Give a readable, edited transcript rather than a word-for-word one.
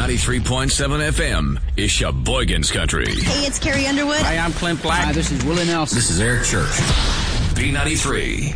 93.7 FM is Sheboygan's Country. Hey, it's Carrie Underwood. Hi, I'm Clint Black. Hi, this is Willie Nelson. This is Eric Church. B93.